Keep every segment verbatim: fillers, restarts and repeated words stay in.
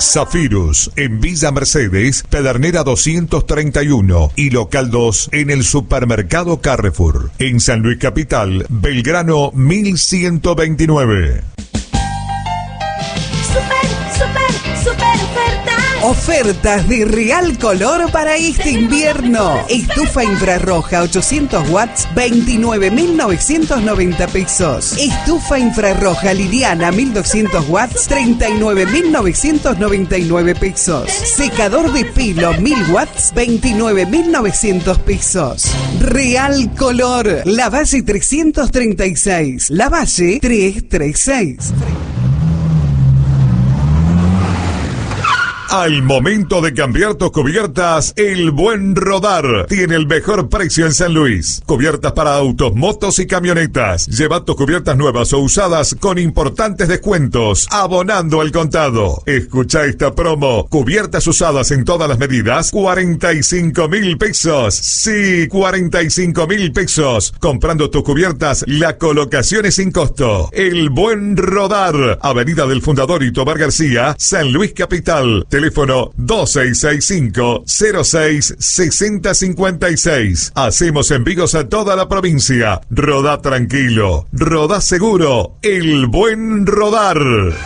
Zafirus en Villa Mercedes, Pedernera doscientos treinta y uno y local dos en el supermercado Carrefour. En San Luis Capital, Belgrano mil ciento veintinueve. Super, super, super ofertas. Ofertas de Real Color para este invierno. Estufa infrarroja ochocientos watts, veintinueve mil novecientos noventa pesos. Estufa infrarroja liviana mil doscientos watts, treinta y nueve mil novecientos noventa y nueve pesos. Secador de pelo mil watts, veintinueve mil novecientos pesos. Real Color, La Valle trescientos treinta y seis, La Valle trescientos treinta y seis. Al momento de cambiar tus cubiertas, El Buen Rodar tiene el mejor precio en San Luis. Cubiertas para autos, motos y camionetas. Lleva tus cubiertas nuevas o usadas con importantes descuentos, abonando al contado. Escucha esta promo. Cubiertas usadas en todas las medidas, cuarenta y cinco mil pesos. Sí, cuarenta y cinco mil pesos. Comprando tus cubiertas, la colocación es sin costo. El Buen Rodar. Avenida del Fundador y Tobar García, San Luis Capital. Teléfono dos seis seis cinco cero seis seis cero cinco seis. Hacemos envíos a toda la provincia. Rodá tranquilo, rodá seguro. El Buen Rodar.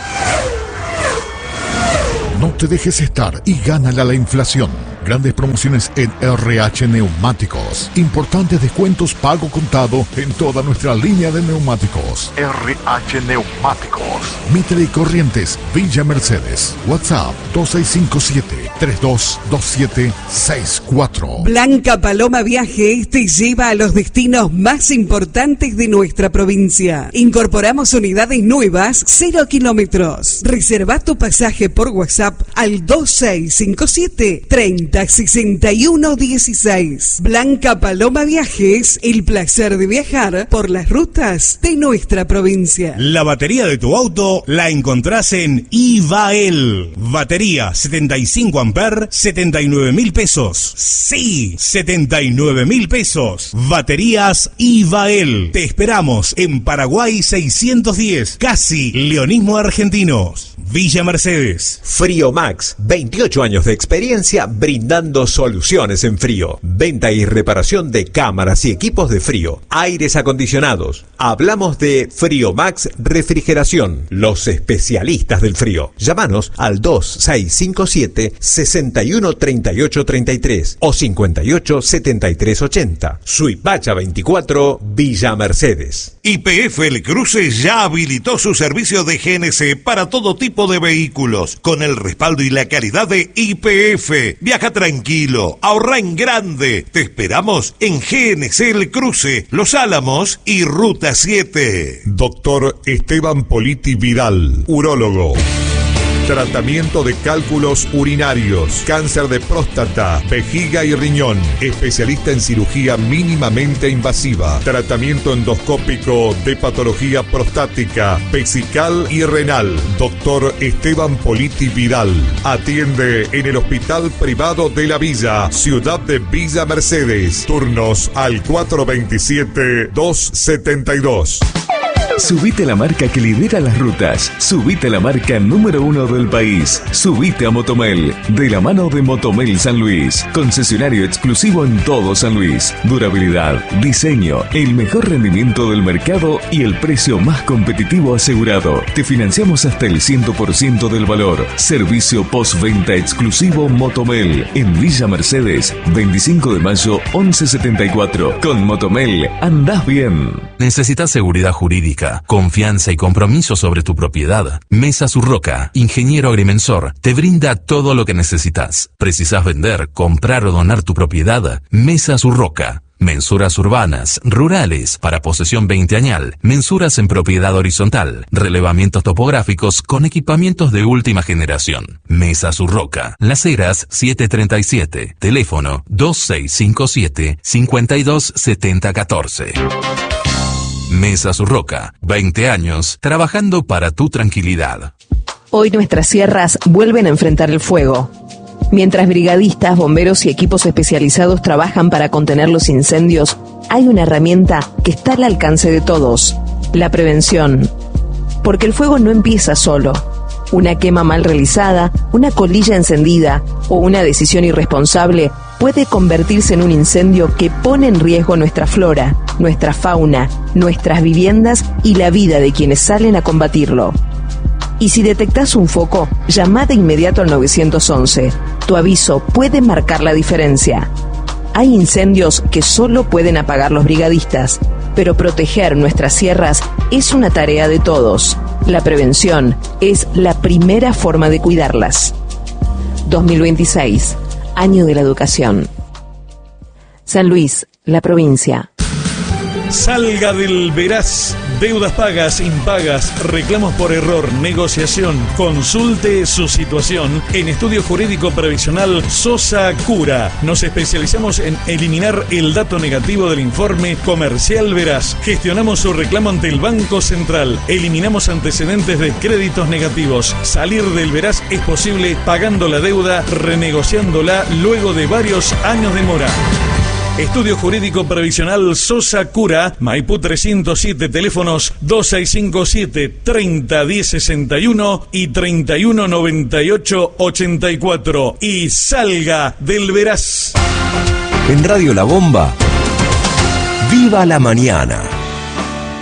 No te dejes estar y gánale a la inflación. Grandes promociones en R H Neumáticos. Importantes descuentos pago contado en toda nuestra línea de neumáticos. R H Neumáticos. Mitre y Corrientes, Villa Mercedes. WhatsApp dos seis cinco siete, tres dos dos siete seis cuatro. Blanca Paloma Viajes te lleva a los destinos más importantes de nuestra provincia. Incorporamos unidades nuevas, cero kilómetros. Reserva tu pasaje por WhatsApp al dos seis cinco siete, treinta sesenta y uno dieciséis. Blanca Paloma Viajes, el placer de viajar por las rutas de nuestra provincia. La batería de tu auto la encontrás en Ivael. Batería setenta y cinco amperes, setenta y nueve mil pesos. Sí, setenta y nueve mil pesos. Baterías Ivael. Te esperamos en Paraguay seiscientos diez, casi Leonismo Argentinos. Villa Mercedes. Frío Max, veintiocho años de experiencia brindando soluciones en frío. Venta y reparación de cámaras y equipos de frío, aires acondicionados. Hablamos de Frío Max Refrigeración, los especialistas del frío. Llámanos al dos seis cinco siete, sesenta y uno treinta y ocho treinta y tres o cincuenta y ocho setenta y tres ochenta. Suipacha veinticuatro, Villa Mercedes. Y P F El Cruce ya habilitó su servicio de G N C para todo tipo de vehículos, con el respaldo y la calidad de Y P F. Viaja tranquilo, ahorra en grande. Te esperamos en G N C El Cruce, Los Álamos y Ruta siete. Doctor Esteban Politi Vidal, urólogo. Tratamiento de cálculos urinarios, cáncer de próstata, vejiga y riñón. Especialista en cirugía mínimamente invasiva. Tratamiento endoscópico de patología prostática, vesical y renal. Doctor Esteban Politi Vidal. Atiende en el Hospital Privado de la Villa, Ciudad de Villa Mercedes. Turnos al cuatro veintisiete, dos setenta y dos. Subite a la marca que lidera las rutas. Subite a la marca número uno del país. Subite a Motomel, de la mano de Motomel San Luis. Concesionario exclusivo en todo San Luis. Durabilidad, diseño, el mejor rendimiento del mercado y el precio más competitivo asegurado. Te financiamos hasta el cien por ciento del valor. Servicio postventa exclusivo Motomel en Villa Mercedes, veinticinco de mayo, once setenta y cuatro. Con Motomel andás bien. ¿Necesitas seguridad jurídica, confianza y compromiso sobre tu propiedad? Mesa Surroca, ingeniero agrimensor, te brinda todo lo que necesitas. ¿Precisas vender, comprar o donar tu propiedad? Mesa Surroca. Mensuras urbanas, rurales, para posesión veinteañal, mensuras en propiedad horizontal, relevamientos topográficos con equipamientos de última generación. Mesa Surroca, Las Heras setecientos treinta y siete, teléfono dos seis cinco siete, cinco dos siete cero uno cuatro. Mesa Surroca, veinte años trabajando para tu tranquilidad. Hoy nuestras sierras vuelven a enfrentar el fuego. Mientras brigadistas, bomberos y equipos especializados trabajan para contener los incendios, hay una herramienta que está al alcance de todos: la prevención. Porque el fuego no empieza solo. Una quema mal realizada, una colilla encendida o una decisión irresponsable puede convertirse en un incendio que pone en riesgo nuestra flora, nuestra fauna, nuestras viviendas y la vida de quienes salen a combatirlo. Y si detectás un foco, llama de inmediato al nueve once. Tu aviso puede marcar la diferencia. Hay incendios que solo pueden apagar los brigadistas, pero proteger nuestras sierras es una tarea de todos. La prevención es la primera forma de cuidarlas. dos mil veintiséis, Año de la Educación. San Luis, la provincia. Salga del veraz. Deudas pagas, impagas, reclamos por error, negociación. Consulte su situación en Estudio Jurídico Previsional Sosa Cura. Nos especializamos en eliminar el dato negativo del informe comercial veraz. Gestionamos su reclamo ante el Banco Central. Eliminamos antecedentes de créditos negativos. Salir del veraz es posible pagando la deuda, renegociándola luego de varios años de mora. Estudio Jurídico Previsional Sosa Cura, Maipú trescientos siete, teléfonos dos seis cinco siete, treinta diez sesenta y uno y treinta y uno noventa y ocho ochenta y cuatro. Y salga del veraz. En Radio La Bomba, ¡viva la mañana!